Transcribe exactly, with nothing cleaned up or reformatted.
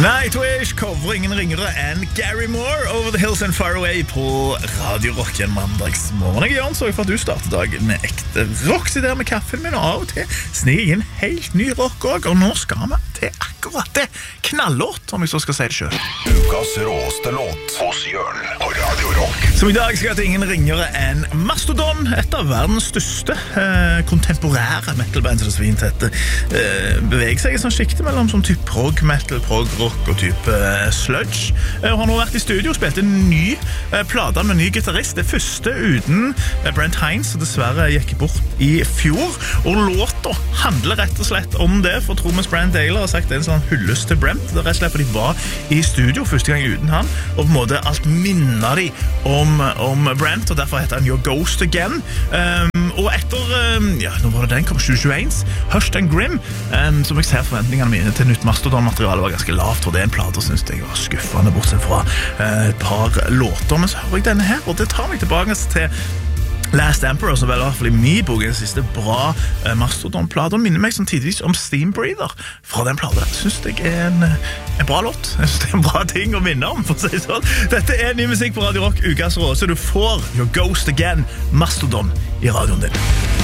Nightwish cover ingen ringere enn Gary Moore, Over the Hills and Far Away på Radio Rock en mandagsmorgen. Jeg Jørn, sørger for at du starter dagen med ekte rock. Sitter med kaffen min, og av og til sniger jeg inn helt ny rock også. Og nå skal vi til akkurat det. Knallåt, om jeg så skal si det selv. Ukas råste låt hos Jørn på Radio Rock. Som i dag skal jeg til ingen ringere enn Mastodon, et av verdens største eh, kontemporære metalband, som det svint heter. Eh, beveger seg i sånn skikte mellom sånn type prog metal, prog rock og type uh, sludge. Uh, han har vært i studio og spilt en ny uh, plate med en ny gitarist. Det første uten uh, Brent Hines, som dessverre gikk bort i fjor. Og låta handler rett og slett om det, for Thomas Brand-Daler har sagt det er en sånn hyllest til Brent. Det er rett og slett fordi de var i studio første gang uten han, og på en måte alt minner de om, om Brent, og derfor heter han Your Ghost Again. Um, og etter, um, ja, nå var det den, kom tjue tjueen, Hushed and Grim, um, som jeg ser forventningene mine til nytt Mastodon-materiale var ganske lavt, for det er en plate, synes jeg var skuffende, bortsett fra uh, et par låter. Men så hører jeg denne her, og det tar meg tilbake til Last Emperor, som vel i hvert fall i min bok er den siste bra uh, Mastodon-plate, og minner meg sånn tidvis om Steam Breather fra den plate. Jeg synes det er en, en bra låt. Jeg synes det er en bra ting å minne om, for å si sånn. Dette er ny musikk på Radio Rock, ukas råd, så du får Your Ghost Again, Mastodon, i radioen din.